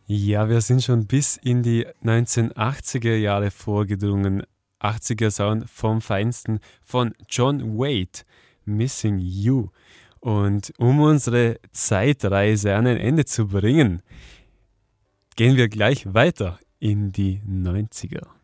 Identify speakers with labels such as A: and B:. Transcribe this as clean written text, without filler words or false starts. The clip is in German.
A: Ja, wir sind schon bis in die 1980er Jahre vorgedrungen. 80er Sound vom Feinsten von John Waite, Missing You. Und um unsere Zeitreise an ein Ende zu bringen, gehen wir gleich weiter in die 90er.